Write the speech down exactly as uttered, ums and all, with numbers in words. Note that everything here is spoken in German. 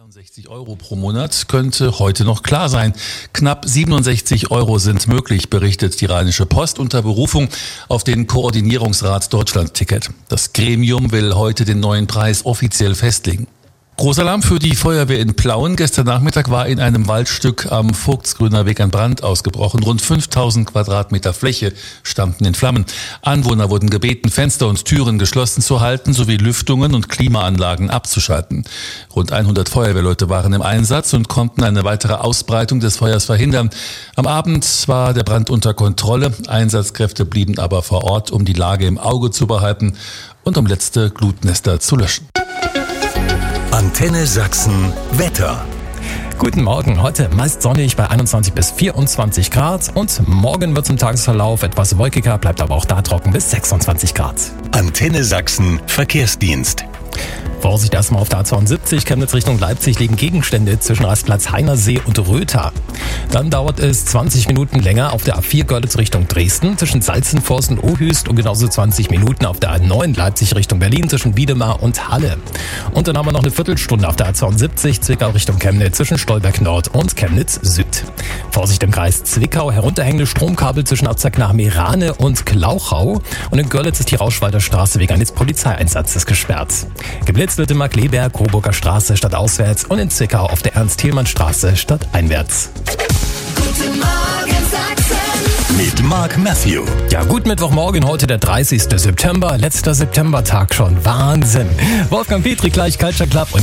vierundsechzig Euro pro Monat könnte heute noch klar sein. Knapp siebenundsechzig Euro sind möglich, berichtet die Rheinische Post unter Berufung auf den Koordinierungsrat Deutschland-Ticket. Das Gremium will heute den neuen Preis offiziell festlegen. Großalarm für die Feuerwehr in Plauen. Gestern Nachmittag war in einem Waldstück am Vogtsgrüner Weg ein Brand ausgebrochen. Rund fünftausend Quadratmeter Fläche standen in Flammen. Anwohner wurden gebeten, Fenster und Türen geschlossen zu halten, sowie Lüftungen und Klimaanlagen abzuschalten. Rund hundert Feuerwehrleute waren im Einsatz und konnten eine weitere Ausbreitung des Feuers verhindern. Am Abend war der Brand unter Kontrolle. Einsatzkräfte blieben aber vor Ort, um die Lage im Auge zu behalten und um letzte Glutnester zu löschen. Antenne Sachsen Wetter. Guten Morgen, heute meist sonnig bei einundzwanzig bis vierundzwanzig Grad und morgen wird zum Tagesverlauf etwas wolkiger, bleibt aber auch da trocken bis sechsundzwanzig Grad. Antenne Sachsen Verkehrsdienst. Vorsicht erstmal auf der A zweiundsiebzig, Chemnitz Richtung Leipzig liegen Gegenstände zwischen Rastplatz Heinersee und Rötha. Dann dauert es zwanzig Minuten länger auf der A vier Görlitz Richtung Dresden zwischen Salzenforst und Ohüst und genauso zwanzig Minuten auf der A neun Leipzig Richtung Berlin zwischen Wiedemar und Halle. Und dann haben wir noch eine Viertelstunde auf der A zweiundsiebzig Zwickau Richtung Chemnitz zwischen Stolberg Nord und Chemnitz Süd. Vorsicht im Kreis Zwickau, herunterhängende Stromkabel zwischen Abzack nach Meerane und Klauchau. Und in Görlitz ist die Rauschwalder Straße wegen eines Polizeieinsatzes gesperrt. Geblitzt wird in Markleberg, Coburger Straße stadtauswärts und in Zwickau auf der Ernst-Thielmann-Straße stadteinwärts. Guten Morgen Sachsen. Mit Mark Matthew. Ja, gut Mittwochmorgen, heute der dreißigster September, letzter Septembertag schon. Wahnsinn. Wolfgang Petri, gleich Culture Club. Und